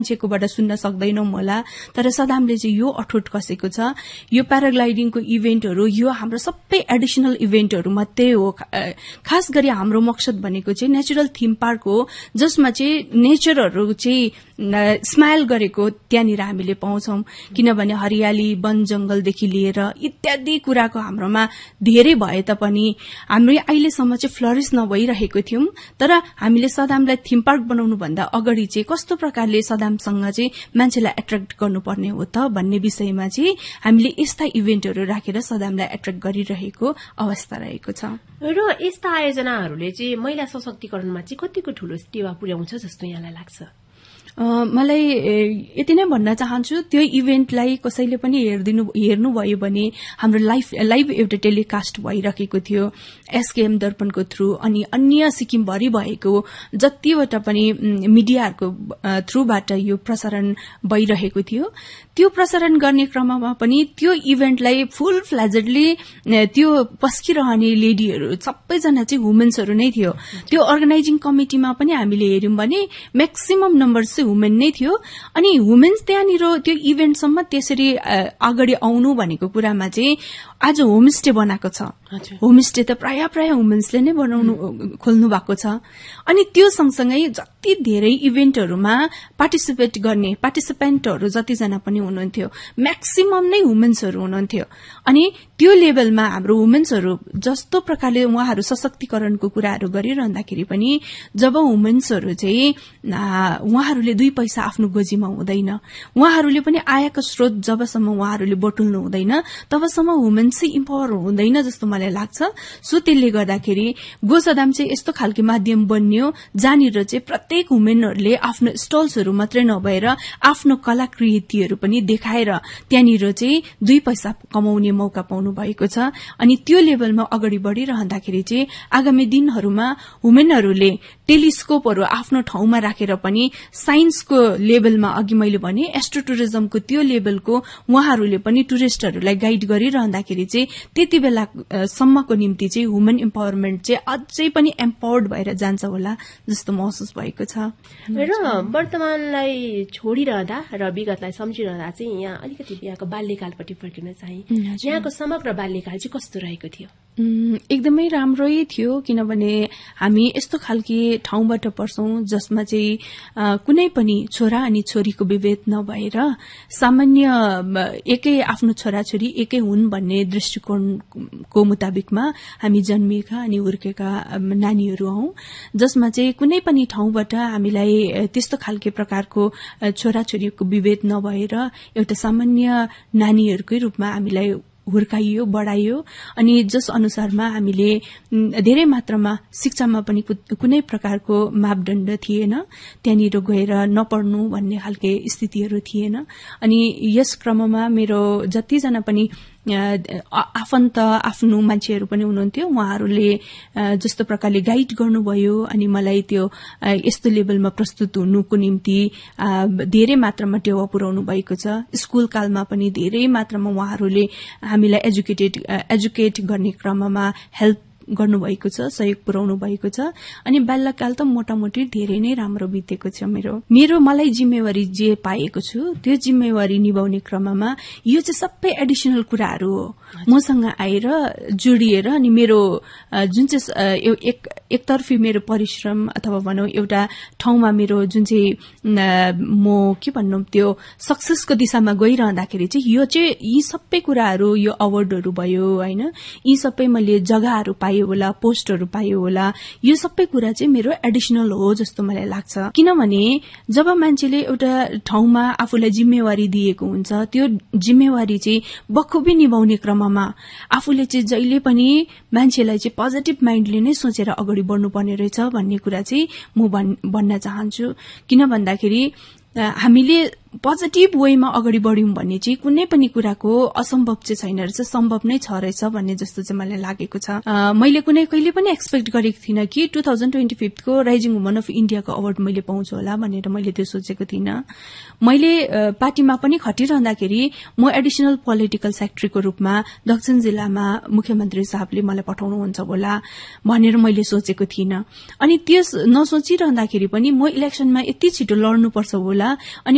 मान्छेकोबाट सुन्न सक्दैनौं होला, तर सदामले चाहिँ यो अठोट कसेको छ। यो प्याराग्लाइडिङको इभेन्टहरू यो हाम्रो सबै एडिशनल इभेन्टहरू मात्रै हो। खास गरी हाम्रो मकसद भनेको चाहिँ नेचुरल थीम पार्क हो, जसमा चाहिँ नेचरहरू चाहिँ स्माइल गरेको त्यहाँनिर हामीले पाउँछौं। किनभने हरियाली, वन जंगलदेखि लिएर इत्यादि कुराको हाम्रोमा धेरै भए तापनि हाम्रो अहिलेसम्म चाहिँ फ्लरिश नभइरहेको थियौं। तर हामीले सदामलाई थीम पार्क बनाउनु भन्दा अगाडि चाहिँ कस्तो प्रकारले सदामसँग चाहिँ मान्छेलाई एट्र्याक्ट गर्नुपर्ने हो त भन्ने विषयमा चाहिँ हामीले यस्ता इभेन्टहरू राखेर सदामलाई एट्र्याक्ट गरिरहेको अवस्था रहेको छ। र यस्ता आयोजनाहरूले चाहिँ महिला सशक्तिकरणमा चाहिँ कतिको ठूलो टेवा पुर्याउँछ जस्तो यहाँलाई लाग्छ? मलाई यति नै भन्न चाहन्छु, त्यो इभेन्टलाई कसैले पनि हेर्नुभयो भने हाम्रो लाइभ एउटा टेलिकास्ट भइरहेको थियो एसकेएम दर्पणको थ्रू, अनि अन्य सिक्किमभरि भएको जतिवटा पनि मिडियाहरूको थ्रूबाट यो प्रसारण भइरहेको थियो। त्यो प्रसारण गर्ने क्रममा पनि त्यो इभेन्टलाई फुल फ्लेजेडली त्यो पस्किरहने लेडीहरू सबैजना चाहिँ वुमेन्सहरू नै थियो। त्यो अर्गनाइजिङ कमिटिमा पनि हामीले हेर्यौं भने म्याक्सिमम नम्बर वुमेन नै थियो। अनि वुमेन्स त्यहाँनिर त्यो इभेन्टसम्म त्यसरी अगाडि आउनु भनेको कुरामा चाहिँ आज होमस्टे बनाएको छ। होमस्टे त प्राय वुमेन्सले नै खोल्नु भएको छ। अनि त्यो सँगसँगै जति धेरै इभेन्टहरूमा पार्टिसिपेट गर्ने पार्टिसिपेन्टहरू जतिजना पनि हुनुहुन्थ्यो म्याक्सिमम नै वुमेन्सहरू हुनुहुन्थ्यो। अनि त्यो लेभलमा हाम्रो वुमेन्सहरू जस्तो प्रकारले उहाँहरू सशक्तिकरणको कुराहरू गरिरहँदाखेरि पनि जब वुमेन्सहरू चाहिँ उहाँहरूले 2 पैसा आफ्नो गोजीमा हुँदैन, उहाँहरूले पनि आयको स्रोत जबसम्म उहाँहरूले बटुल्नु हुँदैन तबसम्म वुमेन चाहिँ इम्पावर हुँदैन जस्तो मलाई लाग्छ। सो त्यसले गर्दाखेरि गोसदाम चाहिँ यस्तो खालको माध्यम बन्यो जहाँनिर चाहिँ प्रत्येक वुमेनहरूले आफ्नो स्टल्सहरू मात्रै नभएर आफ्नो कलाकृतिहरू पनि देखाएर त्यहाँनिर चाहिँ 2 पैसा कमाउने मौका पाउनु भएको छ। अनि त्यो लेभलमा अगाडि बढ़िरहँदाखेरि चाहिँ आगामी दिनहरूमा वुमेनहरूले टेलिस्कोपहरू आफ्नो ठाउँमा राखेर पनि साइन्सको लेभलमा अघि मैले भने एस्ट्रो टुरिज्मको त्यो लेभलको उहाँहरूले पनि टुरिस्टहरूलाई गाइड गरिरहँदाखेरि चाहिँ त्यति बेला सम्मको निम्ति चाहिँ वुमेन एम्पावरमेन्ट चाहिँ अझै पनि एम्पावर्ड भएर जान्छ होला जस्तो महसुस भएको छ। र वर्तमानलाई छोडिरहँदा र विगतलाई सम्झिरहँदा चाहिँ यहाँ अलिकति यहाँको बाल्यकालपट्टि फर्किन चाहे। यहाँको समग्र बाल्यकाल चाहिँ कस्तो रहेको थियो? एकदमै राम्रै थियो, किनभने हामी यस्तो खालके ठाउँबाट पर्छौं जसमा चाहिँ कुनै पनि छोरा अनि छोरीको विभेद नभएर सामान्य एकै आफ्नो छोराछोरी एकै हुन् भन्ने दृष्टिकोणको मुताबिकमा हामी जन्मिएका अनि हुर्केका नानीहरू हौं, जसमा चाहिँ कुनै पनि ठाउँबाट हामीलाई त्यस्तो खालके प्रकारको छोराछोरीको विभेद नभएर एउटा सामान्य नानीहरूकै रूपमा हामीलाई हुर्काइयो, बढ़ाइयो। अनि जस अनुसारमा हामीले धेरै मात्रामा शिक्षामा पनि कुनै प्रकारको मापदण्ड थिएन, त्यहाँनिर गएर नपढ्नु भन्ने खालके स्थितिहरू थिएन। अनि यस क्रममा मेरो जतिजना पनि आफन्त आफ्नो मान्छेहरू पनि हुनुहुन्थ्यो, उहाँहरूले जस्तो प्रकारले गाइड गर्नुभयो अनि मलाई त्यो यस्तो लेभलमा प्रस्तुत हुनुको निम्ति धेरै मात्रामा टेवा पुर्याउनु भएको छ। स्कूल कालमा पनि धेरै मात्रामा उहाँहरूले हामीलाई एजुकेट गर्ने क्रममा हेल्प गर्नुभएको छ, सहयोग पुर्याउनु भएको छ। अनि बाल्यकाल त मोटामोटी धेरै नै राम्रो बितेको छ। मेरो मलाई जिम्मेवारी जे पाएको छु त्यो जिम्मेवारी निभाउने क्रममा यो चाहिँ सबै एडिशनल कुराहरू हो मसँग आएर जोडिएर। अनि मेरो जुन चाहिँ एकतर्फी मेरो परिश्रम अथवा भनौं एउटा ठाउँमा मेरो जुन चाहिँ म के भन्नु त्यो सक्सेसको दिशामा गइरहँदाखेरि चाहिँ यो चाहिँ यी सबै कुराहरू, यो अवार्डहरू भयो हैन, यी सबै मैले जग्गाहरू पायो होला, पोस्टहरू पायो होला, यो सबै कुरा चाहिँ मेरो एडिशनल हो जस्तो मलाई लाग्छ। किनभने जब मान्छेले एउटा ठाउँमा आफूलाई जिम्मेवारी दिएको हुन्छ त्यो जिम्मेवारी चाहिँ बखुबी निभाउने क्रममा आफूले चाहिँ जहिले पनि मान्छेलाई चाहिँ पोजिटिभ माइन्डले नै सोचेर अगाडि बढ्नुपर्ने रहेछ भन्ने कुरा चाहिँ म भन्न चाहन्छु। किन भन्दाखेरि हामीले पोजिटिभ वेमा अगाडि बढ़्यौं भन्ने चाहिँ कुनै पनि कुराको असम्भव चाहिँ छैन रहेछ, सम्भव नै छ रहेछ भन्ने जस्तो चाहिँ मलाई लागेको छ। मैले कहिले पनि एक्सपेक्ट गरेको थिइनँ कि 2025 को राइजिङ वुमन अफ इन्डियाको अवार्ड मैले पाउँछु होला भनेर मैले त्यो सोचेको थिइनँ। मैले पार्टीमा पनि खटिरहँदाखेरि म एडिशनल पोलिटिकल सेक्रेटरीको रूपमा दक्षिण जिल्लामा मुख्यमन्त्री साहबले मलाई पठाउनुहुन्छ होला भनेर मैले सोचेको थिइनँ। अनि त्यस नसोचिरहँदाखेरि पनि म इलेक्सनमा यति छिटो लड्नुपर्छ होला अनि